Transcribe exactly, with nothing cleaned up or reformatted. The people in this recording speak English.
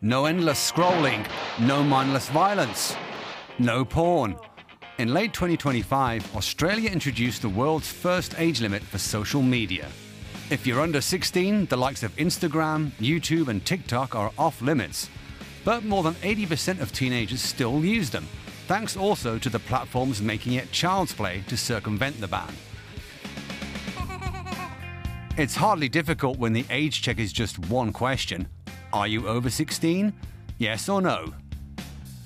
No endless scrolling, no mindless violence, no porn. In late twenty twenty-five, Australia introduced the world's first age limit for social media. If you're under sixteen, the likes of Instagram, YouTube and TikTok are off limits. But more than eighty percent of teenagers still use them, thanks also to the platforms making it child's play to circumvent the ban. It's hardly difficult when the age check is just one question. Are you over sixteen? Yes or no?